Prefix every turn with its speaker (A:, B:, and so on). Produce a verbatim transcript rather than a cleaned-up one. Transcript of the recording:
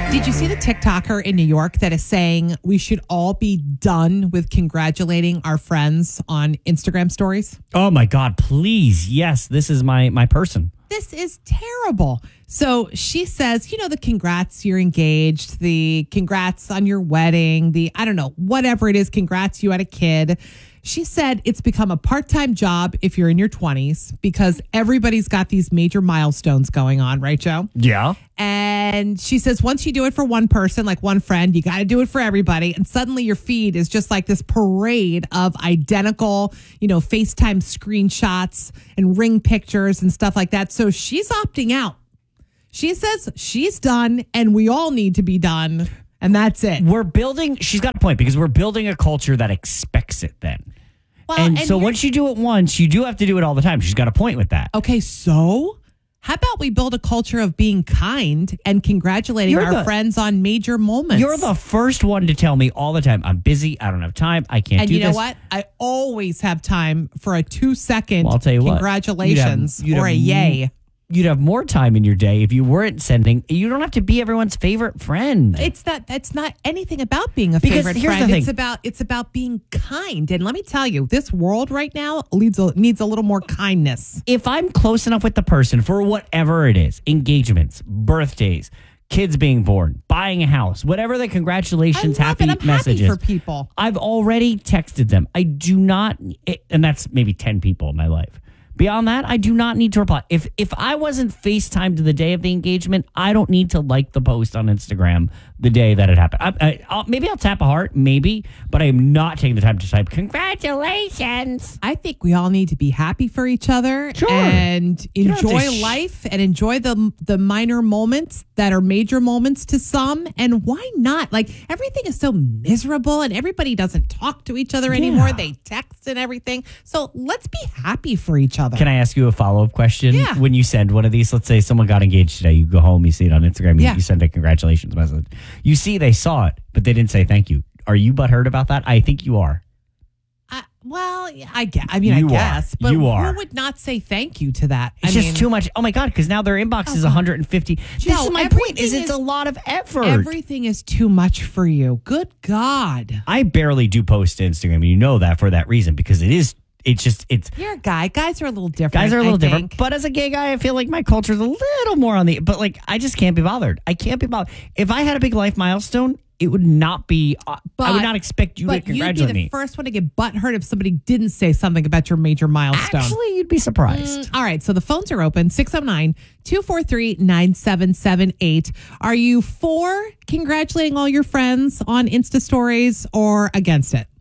A: Did you see the TikToker in New York that is saying we should all be done with congratulating our friends on Instagram stories?
B: Oh my God, please. Yes, this is my my person.
A: This is terrible. So she says, you know, the congrats you're engaged, the congrats on your wedding, the, I don't know, whatever it is, congrats you had a kid. She said it's become a part-time job if you're in your twenties because everybody's got these major milestones going on, right, Joe?
B: Yeah.
A: And she says once you do it for one person, like one friend, you got to do it for everybody. And suddenly your feed is just like this parade of identical, you know, FaceTime screenshots and ring pictures and stuff like that. So she's opting out. She says she's done and we all need to be done. And that's it.
B: We're building, she's got a point because we're building a culture that expects it then.
A: Well,
B: and,
A: and
B: so once you do it once, you do have to do it all the time. She's got a point with that.
A: Okay, so how about we build a culture of being kind and congratulating
B: You're
A: our
B: the-
A: friends on major moments?
B: You're the first one to tell me all the time, I'm busy, I don't have time, I can't
A: And
B: do
A: you know
B: this.
A: what? I always have time for a two second
B: Well, I'll tell you what.
A: congratulations
B: You'd have- you'd
A: or a
B: have-
A: yay.
B: You'd have more time in your day if you weren't sending. You don't have to be everyone's favorite friend.
A: It's not that's not anything about being a
B: Because
A: favorite
B: here's
A: friend.
B: the
A: It's
B: thing.
A: about it's about being kind. And let me tell you, this world right now needs a, needs a little more kindness.
B: If I'm close enough with the person for whatever it is, engagements, birthdays, kids being born, buying a house, whatever the congratulations,
A: I love
B: happy
A: it. I'm
B: messages.
A: happy for people.
B: I've already texted them. I do not, and that's maybe ten people in my life. Beyond that, I do not need to reply. If if I wasn't FaceTimed the day of the engagement, I don't need to like the post on Instagram the day that it happened. I, I, I'll, maybe I'll tap a heart, maybe, but I am not taking the time to type congratulations.
A: I think we all need to be happy for each other
B: Sure.
A: and
B: don't have to
A: enjoy
B: sh-
A: life and enjoy the the minor moments that are major moments to some. And why not? Like everything is so miserable and everybody doesn't talk to each other anymore.
B: Yeah.
A: They text and everything. So let's be happy for each other.
B: Can I ask you a follow-up question?
A: Yeah.
B: When you send one of these, let's say someone got engaged today, you go home, you see it on Instagram, you,
A: Yeah.
B: you send a congratulations message. You see they saw it, but they didn't say thank you. Are you butthurt about that? I think you are.
A: I, well, I guess. I mean,
B: You
A: I
B: are.
A: guess. But
B: You are.
A: who would not say thank you to that?
B: It's
A: I
B: just
A: mean,
B: too much. Oh my God, because now their inbox is
A: God.
B: one hundred fifty. This
A: Joe,
B: is my point, is
A: everything
B: it's
A: is-
B: a lot of effort.
A: Everything is too much for you. Good God.
B: I barely do post to Instagram, and you know that for that reason, because it is, it's just, it's,
A: You're a guy. Guys are a little different.
B: guys are a little
A: I
B: different.
A: think.
B: But as a gay guy, I feel like my culture's a little more on the, but like, I just can't be bothered. I can't be bothered. If I had a big life milestone, it would not be, uh, I would not expect you to
A: but
B: congratulate
A: you'd be the
B: me.
A: first one to get butthurt if somebody didn't say something about your major milestone.
B: Actually, you'd be surprised.
A: Mm, all right, so the phones are open, six oh nine, two four three, nine seven seven eight. Are you for congratulating all your friends on Insta stories or against it?